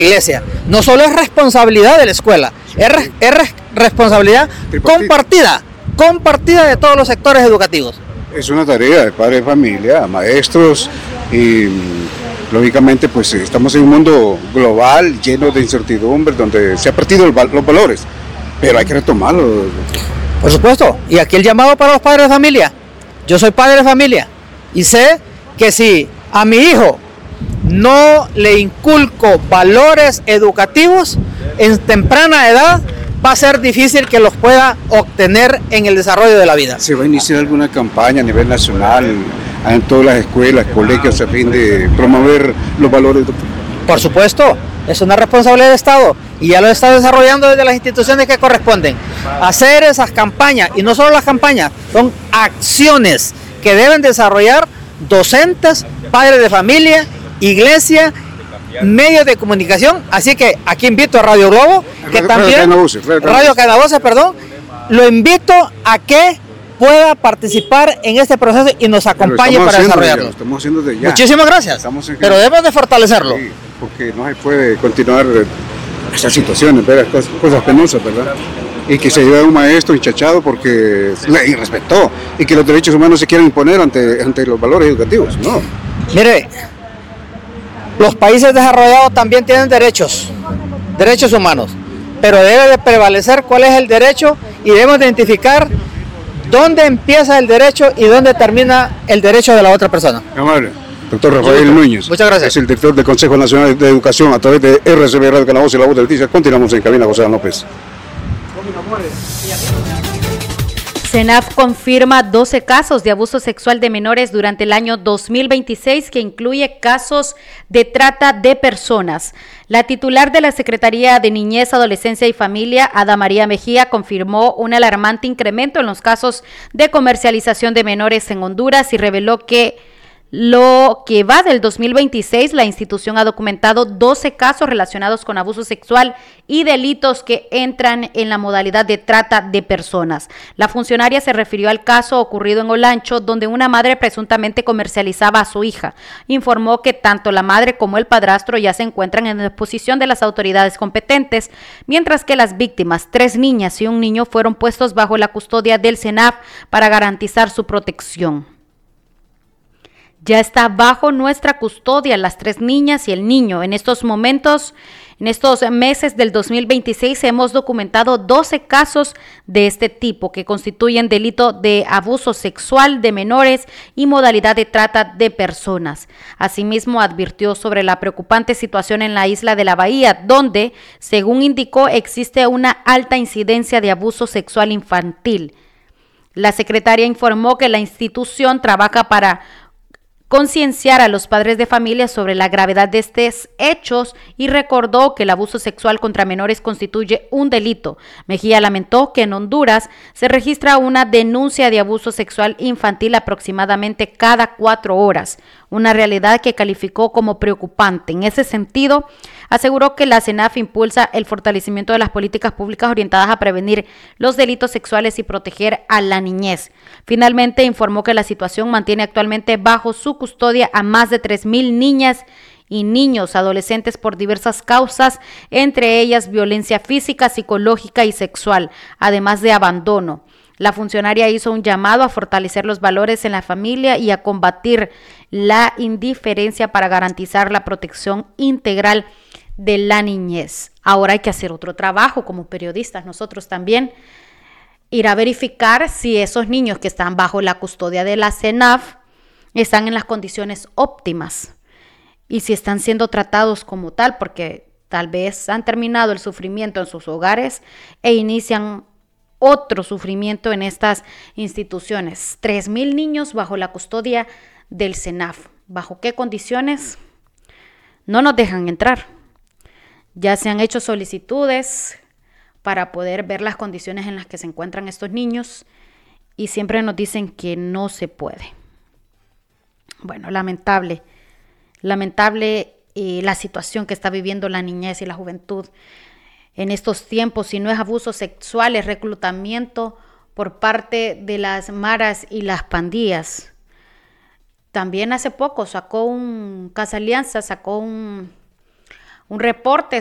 iglesia. No solo es responsabilidad de la escuela, es responsabilidad compartida de todos los sectores educativos. Es una tarea de padres de familia, maestros y lógicamente pues estamos en un mundo global lleno de incertidumbre donde se han perdido los valores, pero hay que retomarlos. Por supuesto, y aquí el llamado para los padres de familia. Yo soy padre de familia y sé que si a mi hijo no le inculco valores educativos en temprana edad, va a ser difícil que los pueda obtener en el desarrollo de la vida. ¿Se va a iniciar alguna campaña a nivel nacional en todas las escuelas, colegios a fin de promover los valores? Por supuesto, es una responsabilidad del Estado y ya lo está desarrollando desde las instituciones que corresponden. Hacer esas campañas, y no solo las campañas, son acciones que deben desarrollar docentes, padres de familia, iglesia, medios de comunicación. Así que aquí invito a Radio Globo, que también Radio Cadena Voces, lo invito a que pueda participar en este proceso y nos acompañe para desarrollarlo. Estamos haciendo de ya. Muchísimas gracias, pero debemos de fortalecerlo. Sí, porque no se puede continuar estas situaciones, ver cosas penosas, ¿verdad? Y que se lleve a un maestro hinchachado porque le irrespetó y que los derechos humanos se quieran imponer ante los valores educativos, ¿no? Mire, los países desarrollados también tienen derechos humanos, pero debe de prevalecer cuál es el derecho y debemos de identificar dónde empieza el derecho y dónde termina el derecho de la otra persona. Amable. Doctor Rafael Núñez. Muchas gracias. Es el director del Consejo Nacional de Educación a través de RCB Radio Cadena Voces y La Voz de Leticia. Continuamos en cabina, José López. CENAF confirma 12 casos de abuso sexual de menores durante el año 2026, que incluye casos de trata de personas. La titular de la Secretaría de Niñez, Adolescencia y Familia, Ada María Mejía, confirmó un alarmante incremento en los casos de comercialización de menores en Honduras y reveló que lo que va del 2026, la institución ha documentado 12 casos relacionados con abuso sexual y delitos que entran en la modalidad de trata de personas. La funcionaria se refirió al caso ocurrido en Olancho, donde una madre presuntamente comercializaba a su hija. Informó que tanto la madre como el padrastro ya se encuentran en disposición de las autoridades competentes, mientras que las víctimas, 3 niñas y un niño, fueron puestos bajo la custodia del CENAF para garantizar su protección. Ya está bajo nuestra custodia las 3 niñas y el niño. En estos momentos, en estos meses del 2026, hemos documentado 12 casos de este tipo que constituyen delito de abuso sexual de menores y modalidad de trata de personas. Asimismo, advirtió sobre la preocupante situación en la isla de la Bahía, donde, según indicó, existe una alta incidencia de abuso sexual infantil. La secretaria informó que la institución trabaja para concienciar a los padres de familia sobre la gravedad de estos hechos y recordó que el abuso sexual contra menores constituye un delito. Mejía lamentó que en Honduras se registra una denuncia de abuso sexual infantil aproximadamente cada 4 horas, una realidad que calificó como preocupante. En ese sentido, aseguró que la CENAF impulsa el fortalecimiento de las políticas públicas orientadas a prevenir los delitos sexuales y proteger a la niñez. Finalmente, informó que la situación mantiene actualmente bajo su custodia a más de 3,000 niñas y niños adolescentes por diversas causas, entre ellas violencia física, psicológica y sexual, además de abandono. La funcionaria hizo un llamado a fortalecer los valores en la familia y a combatir la indiferencia para garantizar la protección integral de la niñez. Ahora hay que hacer otro trabajo como periodistas, nosotros también, ir a verificar si esos niños que están bajo la custodia de la CENAF están en las condiciones óptimas y si están siendo tratados como tal, porque tal vez han terminado el sufrimiento en sus hogares e inician otro sufrimiento en estas instituciones. 3,000 niños bajo la custodia del CENAF. ¿Bajo qué condiciones? No nos dejan entrar. Ya se han hecho solicitudes para poder ver las condiciones en las que se encuentran estos niños y siempre nos dicen que no se puede. Bueno, lamentable la situación que está viviendo la niñez y la juventud en estos tiempos. Si no es abuso sexual, es reclutamiento por parte de las maras y las pandillas. También hace poco sacó Casa Alianza, sacó un Un reporte